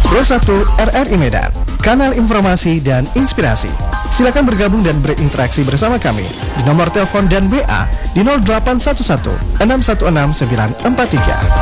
Pro 1 RRI Medan, kanal informasi dan inspirasi. Silakan bergabung dan berinteraksi bersama kami di nomor telepon dan WA di 0811 616 943.